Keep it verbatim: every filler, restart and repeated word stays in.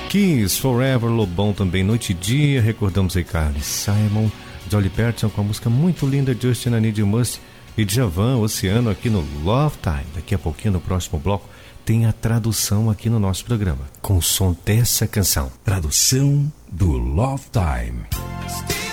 Kiss Forever, Lobão também, Noite e Dia. Recordamos aí Carly Simon, Dolly Parton com a música muito linda Justin I Need You Must e Djavan, Oceano, aqui no Love Time. Daqui a pouquinho, no próximo bloco, tem a tradução aqui no nosso programa, com o som dessa canção. Tradução do Love Time.